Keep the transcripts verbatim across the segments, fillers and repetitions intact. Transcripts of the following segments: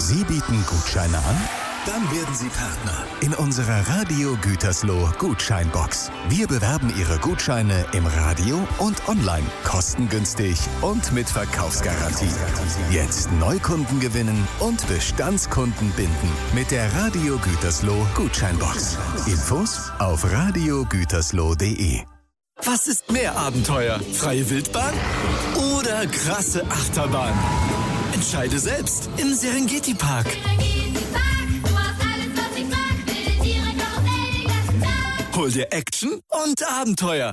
Sie bieten Gutscheine an? Dann werden Sie Partner in unserer Radio Gütersloh Gutscheinbox. Wir bewerben Ihre Gutscheine im Radio und online, kostengünstig und mit Verkaufsgarantie. Jetzt Neukunden gewinnen und Bestandskunden binden mit der Radio Gütersloh Gutscheinbox. Infos auf radio gütersloh punkt de. Was ist mehr Abenteuer? Freie Wildbahn oder krasse Achterbahn? Entscheide selbst im Serengeti Park. Hol dir Action und Abenteuer.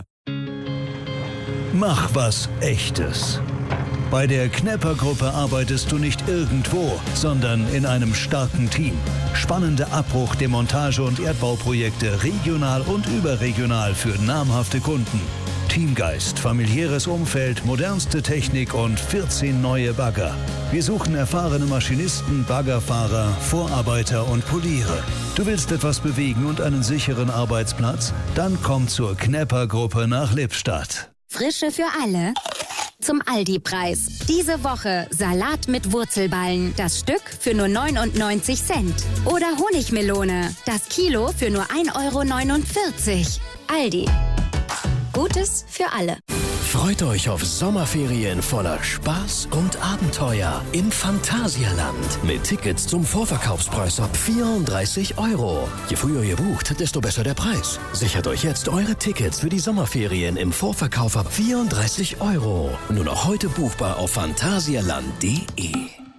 Mach was Echtes. Bei der Knepper-Gruppe arbeitest du nicht irgendwo, sondern in einem starken Team. Spannende Abbruch-, Demontage- und Erdbauprojekte regional und überregional für namhafte Kunden. Teamgeist, familiäres Umfeld, modernste Technik und vierzehn neue Bagger. Wir suchen erfahrene Maschinisten, Baggerfahrer, Vorarbeiter und Poliere. Du willst etwas bewegen und einen sicheren Arbeitsplatz? Dann komm zur Knepper-Gruppe nach Lippstadt. Frische für alle. Zum Aldi-Preis. Diese Woche Salat mit Wurzelballen. Das Stück für nur neunundneunzig Cent. Oder Honigmelone. Das Kilo für nur ein Euro neunundvierzig. Aldi. Gutes für alle. Freut euch auf Sommerferien voller Spaß und Abenteuer im Phantasialand. Mit Tickets zum Vorverkaufspreis ab vierunddreißig Euro. Je früher ihr bucht, desto besser der Preis. Sichert euch jetzt eure Tickets für die Sommerferien im Vorverkauf ab vierunddreißig Euro. Nur noch heute buchbar auf phantasialand punkt de.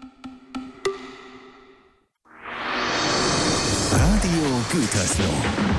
Radio Gütersloh.